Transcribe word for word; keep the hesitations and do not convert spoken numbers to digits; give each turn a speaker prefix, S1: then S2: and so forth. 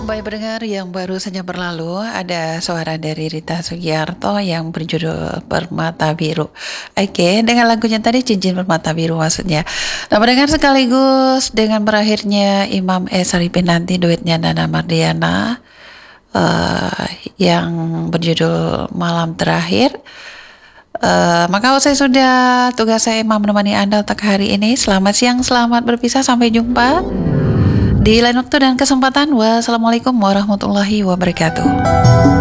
S1: Baik pendengar yang baru saja berlalu, ada suara dari Rita Sugiarto yang berjudul Permata Biru. Oke, dengan lagunya tadi Cincin Permata Biru maksudnya. Nah pendengar, sekaligus dengan berakhirnya Imam S. Arifin nanti duetnya Nana Mardiana uh, yang berjudul Malam Terakhir. Uh, maka usai sudah tugas saya Imam menemani Anda untuk hari ini. Selamat siang, selamat berpisah, sampai jumpa di lain waktu dan kesempatan. Wassalamualaikum warahmatullahi wabarakatuh.